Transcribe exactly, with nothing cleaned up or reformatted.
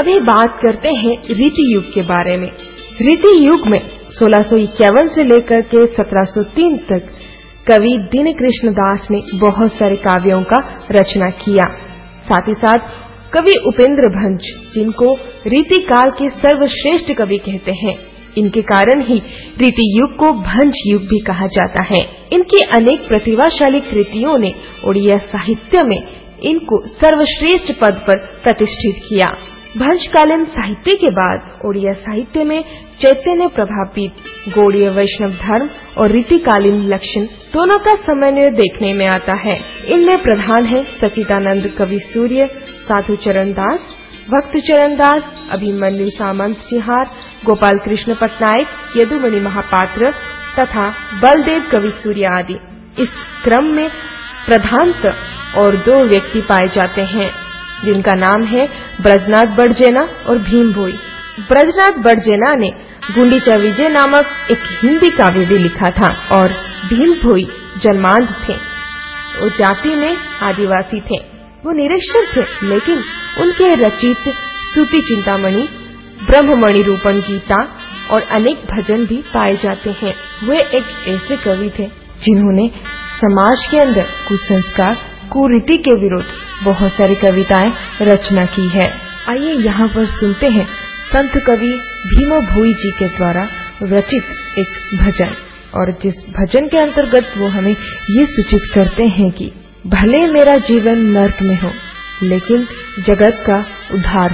अभी बात करते हैं रीति युग के बारे में। रीति युग में सोलह सौ इक्यावन से लेकर के सत्रह सौ तीन तक कवि दीनकृष्ण दास ने बहुत सारे काव्यों का रचना किया। साथ ही साथ कवि उपेंद्र भंज, जिनको रीति काल के सर्वश्रेष्ठ कवि कहते हैं, इनके कारण ही रीति युग को भंज युग भी कहा जाता है। इनकी अनेक प्रतिभाशाली कृतियों ने ओडिया साहित्य में इनको सर्वश्रेष्ठ पद पर प्रतिष्ठित किया। भंजकालीन साहित्य के बाद ओडिया साहित्य में चैतन्य प्रभावित गौड़ीय वैष्णव धर्म और रीतिकालीन लक्षण दोनों का समन्वय देखने में आता है। इनमें प्रधान है सच्चिदानंद कवि सूर्य, साधु चरण दास, भक्त चरण दास, अभिमन्यु सामंत सिंहार, गोपाल कृष्ण पटनायक, यदुमणि महापात्र तथा बलदेव कवि सूर्य आदि। इस क्रम में प्रधानतः और दो व्यक्ति पाए जाते हैं, जिनका नाम है ब्रजनाथ बड़जेना और भीम भोई। ब्रजनाथ बड़जेना ने गुंडीचा विजय नामक एक हिंदी काव्य भी लिखा था और भीम भोई जन्मांध थे। वो जाति में आदिवासी थे। वो निरक्षर थे, लेकिन उनके रचित स्तुति चिंतामणि, ब्रह्ममणि रूपण गीता और अनेक भजन भी पाए जाते हैं। वे एक ऐसे कवि थे जिन्होंने समाज के अंदर कुसंस्कार, कुरीति के विरुद्ध बहुत सारी कविताएं रचना की है। आइए यहाँ पर सुनते हैं संत कवि भीम भोई जी के द्वारा रचित एक भजन, और जिस भजन के अंतर्गत वो हमें ये सूचित करते हैं कि भले मेरा जीवन नर्क में हो, लेकिन जगत का उद्धार